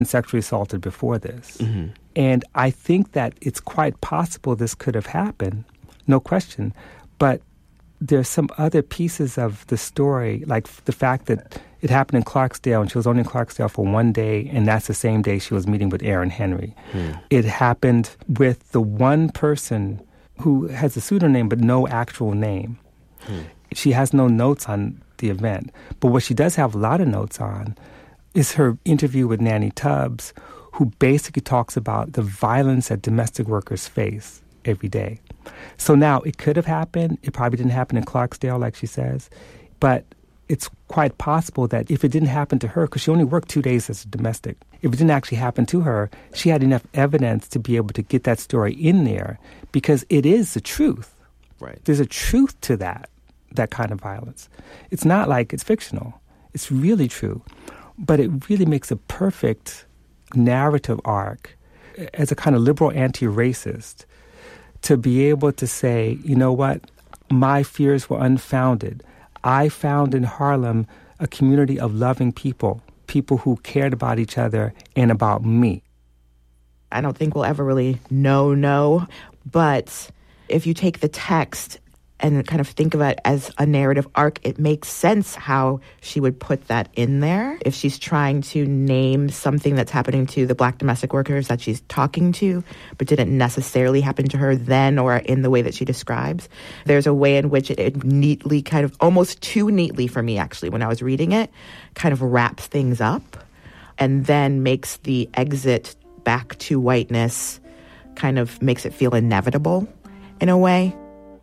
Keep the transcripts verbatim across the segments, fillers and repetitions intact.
sexually assaulted before this. Mm-hmm. And I think that it's quite possible this could have happened, no question. But there's some other pieces of the story, like the fact that it happened in Clarksdale, and she was only in Clarksdale for one day, and that's the same day she was meeting with Aaron Henry. Hmm. It happened with the one person who has a pseudonym but no actual name. Hmm. She has no notes on the event. But what she does have a lot of notes on is her interview with Nanny Tubbs, who basically talks about the violence that domestic workers face every day. So now, it could have happened. It probably didn't happen in Clarksdale, like she says. But it's quite possible that if it didn't happen to her, because she only worked two days as a domestic, if it didn't actually happen to her, she had enough evidence to be able to get that story in there, because it is the truth. Right. There's a truth to that, that kind of violence. It's not like it's fictional. It's really true. But it really makes a perfect narrative arc as a kind of liberal anti-racist to be able to say, you know what, my fears were unfounded. I found in Harlem a community of loving people, people who cared about each other and about me. I don't think we'll ever really know, no, but if you take the text and kind of think of it as a narrative arc, it makes sense how she would put that in there. If she's trying to name something that's happening to the Black domestic workers that she's talking to, but didn't necessarily happen to her then or in the way that she describes, there's a way in which it, it neatly, kind of almost too neatly for me actually, when I was reading it, kind of wraps things up and then makes the exit back to whiteness, kind of makes it feel inevitable in a way.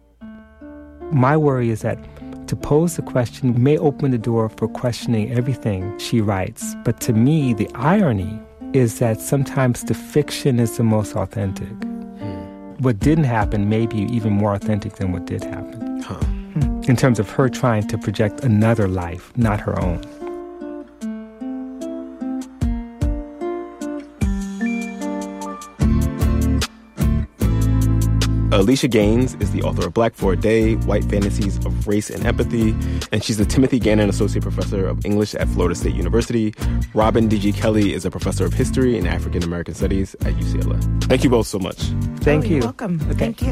My worry is that to pose the question may open the door for questioning everything she writes. But to me, the irony is that sometimes the fiction is the most authentic. Hmm. What didn't happen may be even more authentic than what did happen. Huh. In terms of her trying to project another life, not her own. Alicia Gaines is the author of Black for a Day, White Fantasies of Race and Empathy, and she's the Timothy Gannon Associate Professor of English at Florida State University. Robin D G. Kelly is a Professor of History and African American Studies at U C L A. Thank you both so much. Thank oh, you. You're welcome. Okay. Thank you.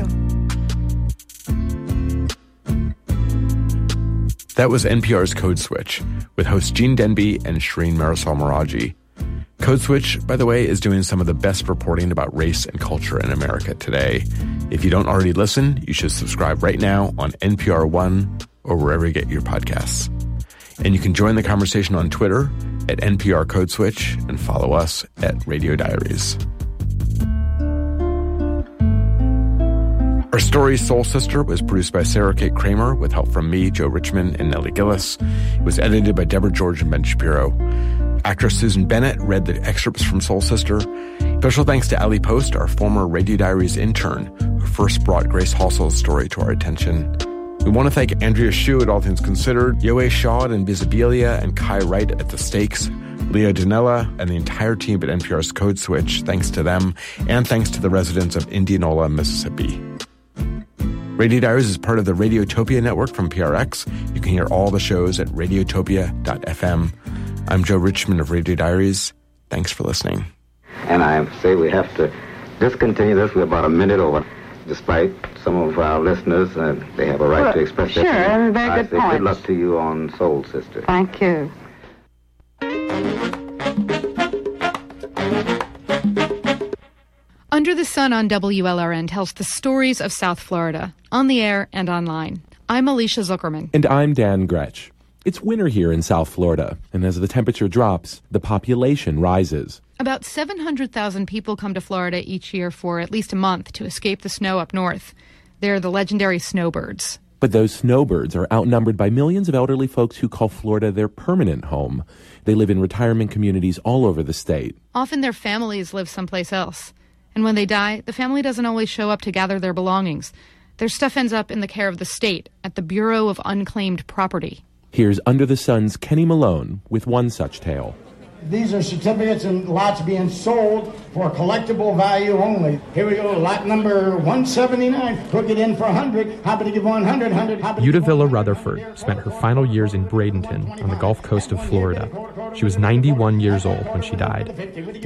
That was N P R's Code Switch with hosts Gene Denby and Shireen Marisol Meraji. Code Switch, by the way, is doing some of the best reporting about race and culture in America today. If you don't already listen, you should subscribe right now on N P R One or wherever you get your podcasts. And you can join the conversation on Twitter at N P R Code Switch and follow us at Radio Diaries. Our story, Soul Sister, was produced by Sarah Kate Kramer with help from me, Joe Richmond, and Nellie Gillis. It was edited by Deborah George and Ben Shapiro. Actress Susan Bennett read the excerpts from Soul Sister. Special thanks to Allie Post, our former Radio Diaries intern, who first brought Grace Halsell's story to our attention. We want to thank Andrea Hsu at All Things Considered, Yoe Shaw and Visibilia, and Kai Wright at The Stakes, Leah Danella, and the entire team at N P R's Code Switch. Thanks to them, and thanks to the residents of Indianola, Mississippi. Radio Diaries is part of the Radiotopia network from P R X. You can hear all the shows at radiotopia dot f m. I'm Joe Richmond of Radio Diaries. Thanks for listening. And I say we have to discontinue this. We're about a minute over. Despite some of our listeners, uh, they have a right well, to express sure, their opinion. and very I good say points. good luck to you on Soul Sister. Thank you. Under the Sun on W L R N tells the stories of South Florida, on the air and online. I'm Alicia Zuckerman. And I'm Dan Gretsch. It's winter here in South Florida, and as the temperature drops, the population rises. About seven hundred thousand people come to Florida each year for at least a month to escape the snow up north. They're the legendary snowbirds. But those snowbirds are outnumbered by millions of elderly folks who call Florida their permanent home. They live in retirement communities all over the state. Often their families live someplace else. And when they die, the family doesn't always show up to gather their belongings. Their stuff ends up in the care of the state at the Bureau of Unclaimed Property. Here's Under the Sun's Kenny Malone with one such tale. These are certificates and lots being sold for collectible value only. Here we go, lot number one seventy-nine. Hook it in for one hundred. Happy to give one hundred, one hundred. Eudavilla Rutherford spent her final years in Bradenton on the Gulf Coast of Florida. She was ninety-one years old when she died.